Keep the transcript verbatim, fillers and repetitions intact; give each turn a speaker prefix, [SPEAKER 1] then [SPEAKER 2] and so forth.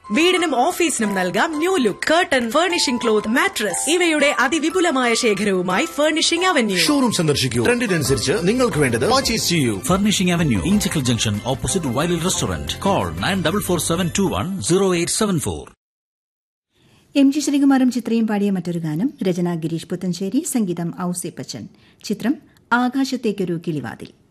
[SPEAKER 1] വീടിനും ഓഫീസിനും നൽകാം new look. Curtain, furnishing cloth, mattress ഇവയുടെ അതിവിപുലമായ ശേഖരവുമായി ഫർണിഷിംഗ് അവന്യൂ.
[SPEAKER 2] ഷോറൂം സന്ദർശിക്കൂ. ട്രെൻഡിനനുസരിച്ച് നിങ്ങൾക്ക് വേണ്ടത് പർച്ചേസ് ചെയ്യൂ.
[SPEAKER 3] Furnishing avenue, Inchakkal junction, opposite വൈലിൽ restaurant. Call nine double four seven to one zero eight seven four.
[SPEAKER 4] M G ശ്രീകുമാറും ചിത്രയും പാടിയ മറ്റൊരു ഗാനം. രചന ഗിരീഷ് പുത്തഞ്ചേരി, സംഗീതം ഔസേപ്പച്ചൻ. ചിത്രം ആകാശത്തേക്കൊരു കിളിവാതിൽ.